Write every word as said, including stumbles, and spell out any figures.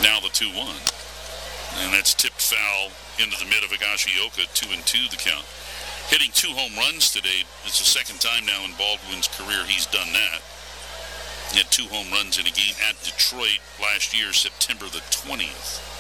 Now the two one. And that's tipped foul into the mid of Higashioka, two and two the count. Hitting two home runs today. It's the second time now in Baldwin's career he's done that. He had two home runs in a game at Detroit last year, September the twentieth.